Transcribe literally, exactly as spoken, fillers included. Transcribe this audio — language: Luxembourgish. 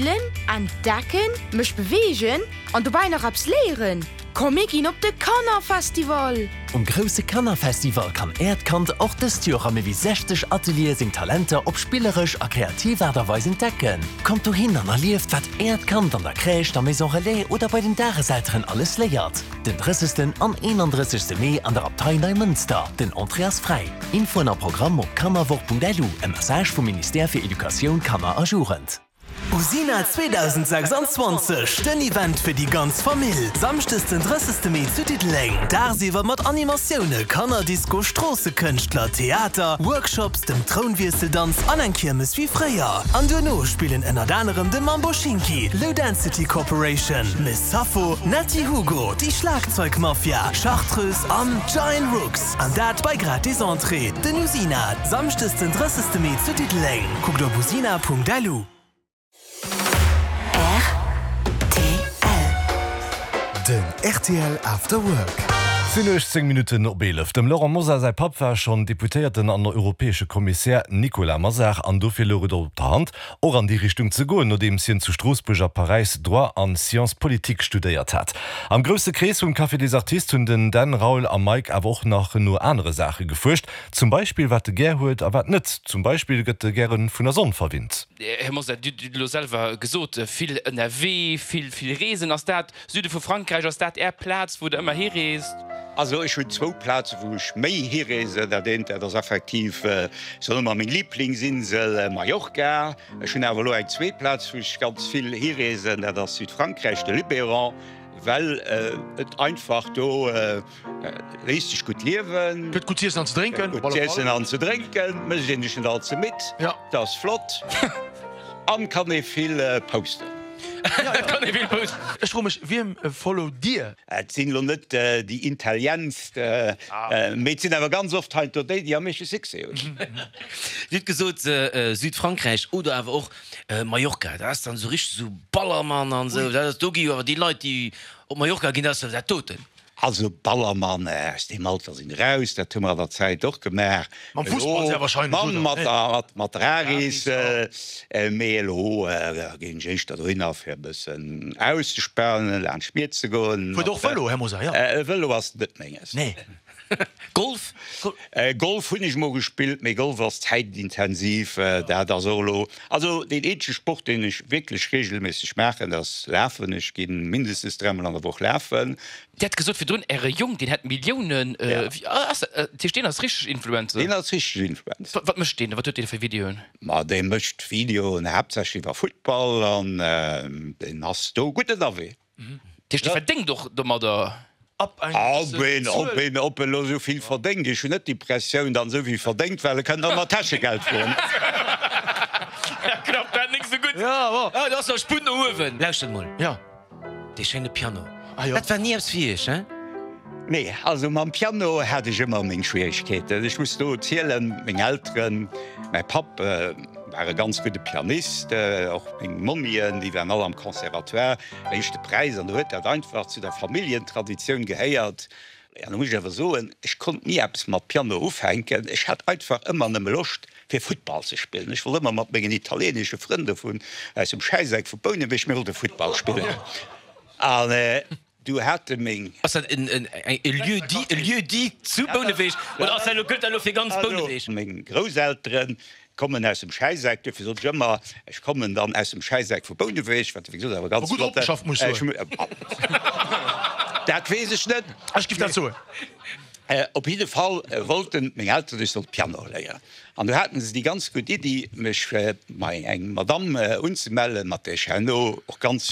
spielen, entdecken, mich bewegen und dabei noch abs lehren. Komm ich ihn op de Kanner-Festival. Um grosse Kanner-Festival kann Erdkant auch das Jahr mehr wie sechzig Ateliers in Talente op spielerisch a kreativerweise entdecken. Kommt du hin an erlieft, wat Erdkant an der Kräch, der Maison Relais oder bei den Dareseiteren alles leiert. Den dreißigsten an einunddreißigsten Mai an der Abtei Neumünster, den Andreas frei. Info am Programm op kammerwoch punkt l u, ein Message vom Minister für Education Kammer ajurend. Usina zwanzig sechsundzwanzig, den Event für die ganz Familie. Samstag den dreißigsten Mai zu Dietling. Da sie wir mit Animationen, Kannerdisco, Straßenkünstler, Theater, Workshops, dem Thronwürfeldanz, an ein Kirmes wie früher. An Duno spielen in anderem den Mambo Shinki, Low Density Corporation, Miss Sappho, Natty Hugo, die Schlagzeugmafia, Chartreuse und Giant Rooks. Und das bei gratis Entree. Den Usina, Samstag den dreißigsten Mai zu Dietling. Guckt auf usina punkt l u. Den R T L After Work. zehn Minuten op elf. Dem Laurent Moser sei Pap war schon Deputierten an der Europäische Kommissär Nicolas Mazar an dofir op der Hand or an die Richtung zu go, no dem sinn zu Straßburger Paris Droit an Science Politik studiert hat. Am grösste Kreis um Café des Artistes hun den Dan Raul am Mike a woch nach nur andere Sache gefurcht. Zum Beispiel wat de ger huet, aber net. Zum Beispiel gëtt de gern vun der Sonne verwindt. Herr Moser, du, du, du selber gesot viel N R W, viel viel Reesen aus dat Süde vu Frankreich aus dat er Platz, wo der immer herreest. Also ich hun zwo Plätze, wo ich méi hirreese, der den das effektiv äh, so mein Lieblingsinsel äh, Mallorca. Ich hun awer eng zwe Platz, wo ich ganz viel hirreesen, der das Südfrankreich de Libéran, weil äh, et einfach do äh, leist ich gut liewen. Gëtt gut an zu trinken, an zu trinken, mesinnchen dat ze mit. Ja. Das flott. An kann e viel äh, posten. Ech wiem follow Dir? Et sinn lo net äh, die Italienz äh, ah. äh, met sinn awer ganz oft halt déi Di méche si se. Dit gesot äh, Südfrankreich oder awer och äh, Mallorca, da dann so rich so Ballermann an so dogi awer die Leute, die op Mallorca gin as der toten. Also Ballermann äh, dem Alter sinn raus, dat tummer der Zeit doch gemer. Man Fußball ja wahrscheinlich mat mat Raris mé ho gin Jecht dat hinnner fir bessen auszusperren, an Spiel ze goen. Wo doch Vëlo, Herr Moser, ja. Äh, Vëlo was net méges. Nee. Golf äh, Golf hun ich mo gespielt méi Golf was zeitintensiv äh, der der solo also den etsche Sport den ich wirklich regelmäßig machen das Läfen ich gehen mindestens dreimal an der Woche läfen. Der hat gesagt für drin er jung den hat Millionen äh, ja. wie, ah, äh, die stehen als richtig Influencer den als richtig Influencer was möchte stehen was tut ihr für Videoen ma den möchte Video und hauptsächlich über Football an äh, den hast du gute da weh mhm. der ja. verdingt doch mal da bin op soviel verdenkt ich net die Pressioun dann sovi verdenkt, well kann der Taschegeld vor. Spunwen Ja De schenne Piano. Ah, ja. Dat war nie fiech eh? Nee, also mam Piano hatte ich immer még Schwierigkeiten. Ich muss do zielelen még Ären, mein Pap äh, war ganz gute Pianist, äh, auch még Momien, die wären alle am Konservatoire, richchte Preis an huet dat einfach zu der Familientradition geheiert. Ja, muss ich so ich konnte nie abs mat Piano aufhängen. Ich hat einfach immer ne Lust fir Football zu spielen. Ich will immer mat megen italienische Freunde vun aus dem Scheiseig verbonnen, wie ich mir de Football spielen. Und, äh, du hätte még Di zu Bonneweich fir ganz Bonneweich. Még Grosären kommen aus dem Scheiseig fir so Jëmmer Ech kommen dann aus dem Scheiseig vu Bonneweich, wat so ganz Dat weesech net gift dat zo. Äh, op jeden Fall äh, wollten még Eltern dus dat Piano leier. An du hätten se die ganz gut Idee mech äh, mei eng Madame äh, unzemellen mat Chano och ganz